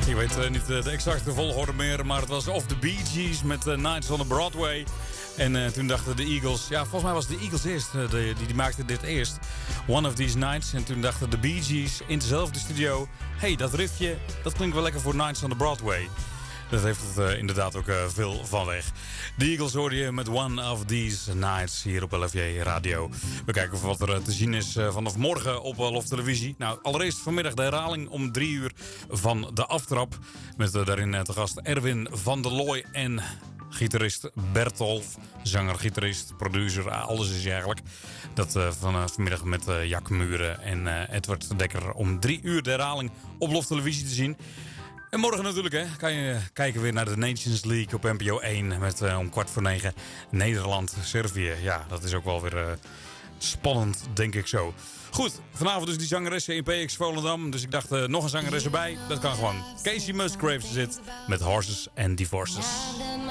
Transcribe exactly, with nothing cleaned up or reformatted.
Ik weet uh, niet uh, de exacte volgorde meer, maar het was of de Bee Gees met uh, Nights on the Broadway. En uh, toen dachten de Eagles, ja volgens mij was het de Eagles eerst, uh, de, die, die maakten dit eerst. One of These Nights. En toen dachten de Bee Gees in dezelfde studio, hey, dat riffje, dat klinkt wel lekker voor Nights on the Broadway. Dat heeft het uh, inderdaad ook uh, veel van weg. De Eagles hoorde je met One of These Nights hier op L F J Radio. We kijken of wat er uh, te zien is uh, vanaf morgen op uh, Lof Televisie. Nou, allereerst vanmiddag de herhaling om drie uur van de aftrap. Met uh, daarin uh, te gast Erwin van der Looy en gitarist Bertolf. Zanger, gitarist, producer, alles is hij eigenlijk. Dat uh, van, uh, vanmiddag met uh, Jack Muren en uh, Edward Dekker om drie uur de herhaling op Lof Televisie te zien. En morgen natuurlijk hè, kan je kijken weer naar de Nations League op N P O één. Met uh, om kwart voor negen Nederland-Servië. Ja, dat is ook wel weer uh, spannend, denk ik zo. Goed, vanavond dus die zangeressen in P X Volendam. Dus ik dacht uh, nog een zangeres erbij. Dat kan gewoon. Casey Musgraves zit met Horses and Divorces.